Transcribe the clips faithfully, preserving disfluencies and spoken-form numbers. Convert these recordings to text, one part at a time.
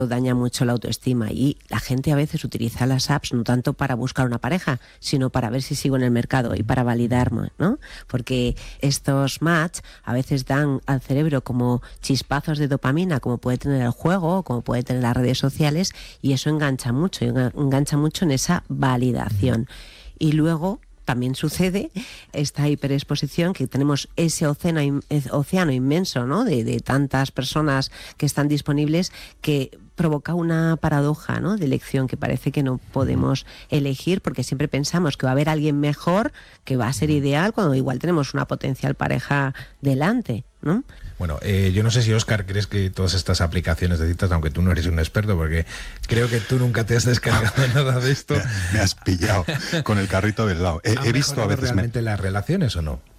daña mucho la autoestima y la gente a veces utiliza las apps no tanto para buscar una pareja, sino para ver si sigo en el mercado y para validarme, ¿no? Porque estos match a veces dan al cerebro como chispazos de dopamina, como puede tener el juego, como puede tener las redes sociales, y eso engancha mucho, engancha mucho en esa validación. Y luego también sucede esta hiperexposición, que tenemos ese océano, océano inmenso, ¿no? de, de tantas personas que están disponibles, que provoca una paradoja, ¿no? de elección, que parece que no podemos elegir porque siempre pensamos que va a haber alguien mejor, que va a ser ideal, cuando igual tenemos una potencial pareja delante, ¿no? Bueno, eh, yo no sé si, Óscar, crees que todas estas aplicaciones de citas, aunque tú no eres un experto, porque creo que tú nunca te has descargado nada de esto. Me, me has pillado con el carrito del lado. He, he visto a veces realmente me... las relaciones o no.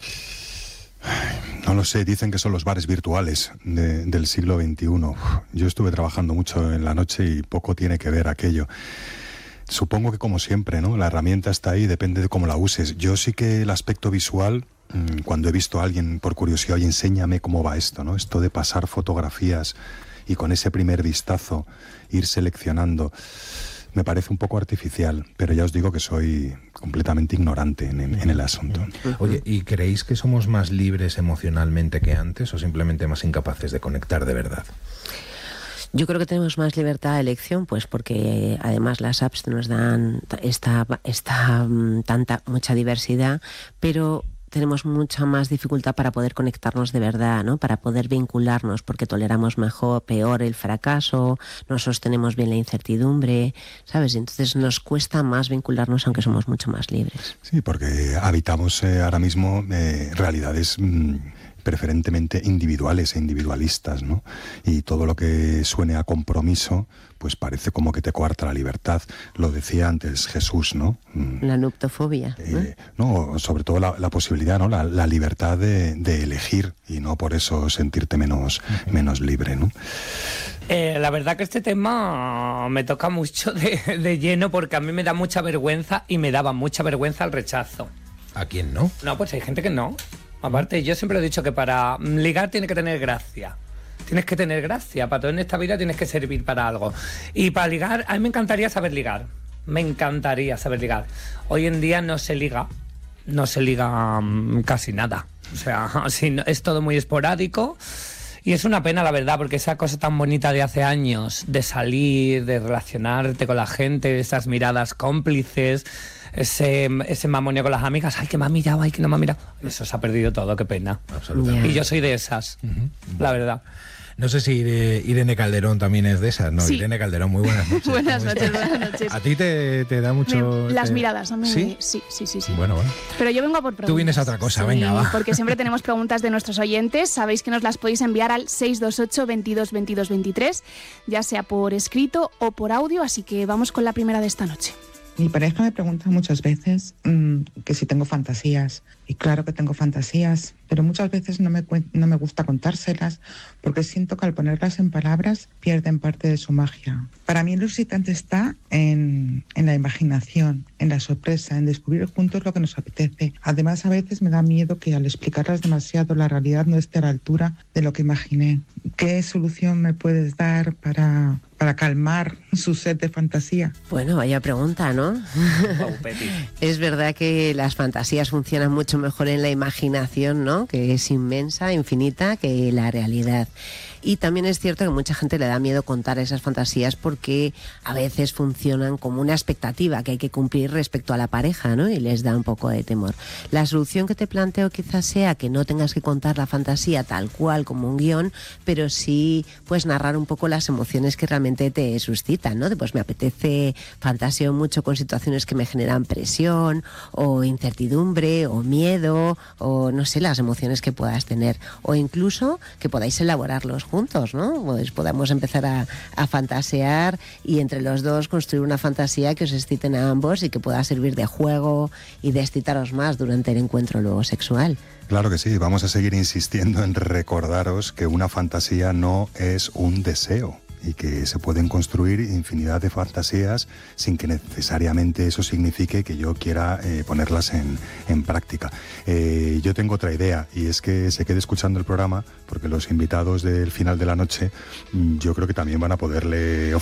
No lo sé, dicen que son los bares virtuales de, del siglo veintiuno. Yo estuve trabajando mucho en la noche y poco tiene que ver aquello. Supongo que, como siempre, ¿no? La herramienta está ahí, depende de cómo la uses. Yo sí que el aspecto visual, cuando he visto a alguien por curiosidad, oye, enséñame cómo va esto, ¿no? Esto de pasar fotografías y con ese primer vistazo ir seleccionando, me parece un poco artificial, pero ya os digo que soy completamente ignorante en, en, en el asunto. Oye, ¿y creéis que somos más libres emocionalmente que antes o simplemente más incapaces de conectar de verdad? Yo creo que tenemos más libertad de elección, pues porque además las apps nos dan esta, esta tanta mucha diversidad, pero tenemos mucha más dificultad para poder conectarnos de verdad, ¿no? Para poder vincularnos, porque toleramos mejor, peor el fracaso, no sostenemos bien la incertidumbre, ¿sabes? Entonces nos cuesta más vincularnos, aunque somos mucho más libres. Sí, porque habitamos eh, ahora mismo eh, realidades mmm, preferentemente individuales e individualistas, ¿no? Y todo lo que suene a compromiso, pues parece como que te coarta la libertad. Lo decía antes Jesús, ¿no? La nuptofobia. Eh, no, sobre todo la, la posibilidad, ¿no? La, la libertad de, de elegir y no por eso sentirte menos, uh-huh. menos libre, ¿no? Eh, la verdad que este tema me toca mucho de, de lleno, porque a mí me da mucha vergüenza y me daba mucha vergüenza el rechazo. ¿A quién no? No, pues hay gente que no. Aparte, yo siempre he dicho que para ligar tiene que tener gracia. Tienes que tener gracia. Para todo en esta vida tienes que servir para algo. Y para ligar, a mí me encantaría saber ligar. Me encantaría saber ligar. Hoy en día no se liga. No se liga um, casi nada. O sea, así, no, es todo muy esporádico. Y es una pena, la verdad, porque esa cosa tan bonita de hace años, de salir, de relacionarte con la gente, esas miradas cómplices, ese, ese mamoneo con las amigas, ay, que me ha mirado, ay, que no me ha mirado. Eso se ha perdido todo, qué pena. Absolutamente. Y yo soy de esas, uh-huh. la verdad. No sé si Irene Calderón también es de esas. No, sí. Irene Calderón, muy buenas noches. buenas noches, buenas noches. ¿A ti te, te da mucho...? Me, las te... miradas, a mí ¿Sí? sí, sí, sí, sí. Bueno, bueno. Pero yo vengo a por preguntas. Tú vienes a otra cosa, sí, venga, va. Porque siempre tenemos preguntas de nuestros oyentes. Sabéis que nos las podéis enviar al seis dos ocho, veintidós, veintidós, veintitrés, ya sea por escrito o por audio, así que vamos con la primera de esta noche. Mi pareja me pregunta muchas veces mmm, que si tengo fantasías. Y claro que tengo fantasías, pero muchas veces no me, no me gusta contárselas porque siento que al ponerlas en palabras pierden parte de su magia. Para mí lo excitante está en, en la imaginación, en la sorpresa, en descubrir juntos lo que nos apetece. Además, a veces me da miedo que al explicarlas demasiado la realidad no esté a la altura de lo que imaginé. ¿Qué solución me puedes dar para, para calmar su sed de fantasía? Bueno, vaya pregunta, ¿no? Oh, es verdad que las fantasías funcionan mucho mejor en la imaginación, ¿no? Que es inmensa, infinita, que la realidad. Y también es cierto que mucha gente le da miedo contar esas fantasías porque a veces funcionan como una expectativa que hay que cumplir respecto a la pareja, ¿no? Y les da un poco de temor. La solución que te planteo quizás sea que no tengas que contar la fantasía tal cual como un guión, pero sí pues narrar un poco las emociones que realmente te suscitan, ¿no? De, pues me apetece, fantaseo mucho con situaciones que me generan presión o incertidumbre o miedo o no sé, las emociones que puedas tener, o incluso que podáis elaborarlos juntos, ¿no? Pues podamos empezar a, a fantasear y entre los dos construir una fantasía que os exciten a ambos y que pueda servir de juego y de excitaros más durante el encuentro luego sexual. Claro que sí, vamos a seguir insistiendo en recordaros que una fantasía no es un deseo. y que se pueden construir infinidad de fantasías sin que necesariamente eso signifique que yo quiera eh, ponerlas en, en práctica. Eh, yo tengo otra idea, y es que se quede escuchando el programa, porque los invitados del final de la noche yo creo que también van a poderle